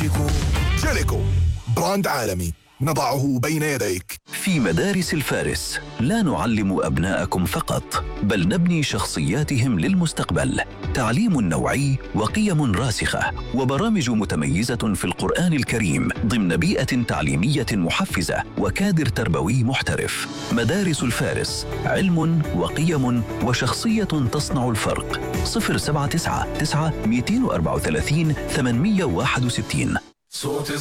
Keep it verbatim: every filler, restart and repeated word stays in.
جيليكو. جيليكو براند عالمي نضعه بين يديك. في مدارس الفارس لا نعلم أبناءكم فقط، بل نبني شخصياتهم للمستقبل. تعليم نوعي وقيم راسخة وبرامج متميزة في القرآن الكريم ضمن بيئة تعليمية محفزة وكادر تربوي محترف. مدارس الفارس، علم وقيم وشخصية تصنع الفرق. صفر سبعة تسعة تسعة اثنين أربعة ثلاثة ثمانمائة وواحد وستين.